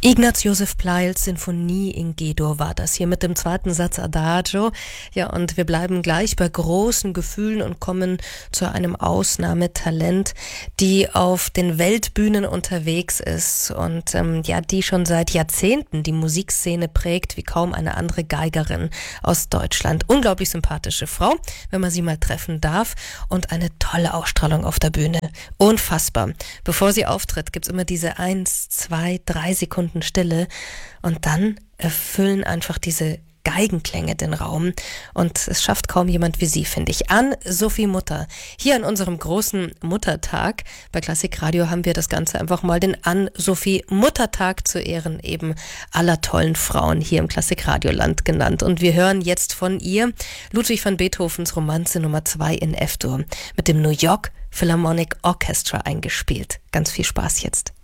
Ignaz Josef Pleils Sinfonie in G-Dur war das hier mit dem zweiten Satz Adagio. Ja, und wir bleiben gleich bei großen Gefühlen und kommen zu einem Ausnahmetalent, die auf den Weltbühnen unterwegs ist und die schon seit Jahrzehnten die Musikszene prägt wie kaum eine andere Geigerin aus Deutschland. Unglaublich sympathische Frau, wenn man sie mal treffen darf, und eine tolle Ausstrahlung auf der Bühne. Unfassbar. Bevor sie auftritt, gibt's immer diese 1, 2, 3 Sekunden Stille und dann erfüllen einfach diese Geigenklänge den Raum und es schafft kaum jemand wie sie, finde ich. Ann-Sophie Mutter. Hier an unserem großen Muttertag bei Klassikradio haben wir das Ganze einfach mal den Ann-Sophie Muttertag zu Ehren eben aller tollen Frauen hier im Klassikradioland genannt. Und wir hören jetzt von ihr Ludwig van Beethovens Romanze Nummer 2 in F-Dur mit dem New York Philharmonic Orchestra eingespielt. Ganz viel Spaß jetzt.